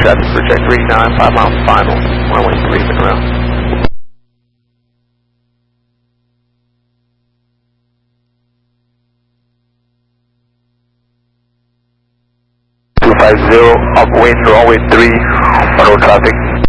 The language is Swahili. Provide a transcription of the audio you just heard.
traffic for check 39, 5 miles final, runway 3, around. 250, upwind, runway 3, auto traffic.